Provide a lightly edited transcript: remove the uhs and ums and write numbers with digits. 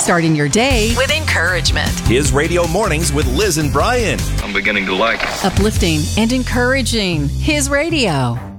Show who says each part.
Speaker 1: Starting your day with encouragement.
Speaker 2: His Radio Mornings with Liz and Brian.
Speaker 3: I'm beginning to like it.
Speaker 1: Uplifting and encouraging. His radio.